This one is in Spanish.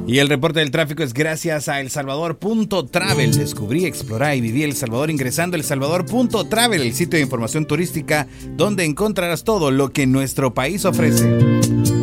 Y el reporte del tráfico es gracias a elsalvador.travel. Descubrí, exploré y viví El Salvador ingresando a elsalvador.travel, el sitio de información turística donde encontrarás todo lo que nuestro país ofrece.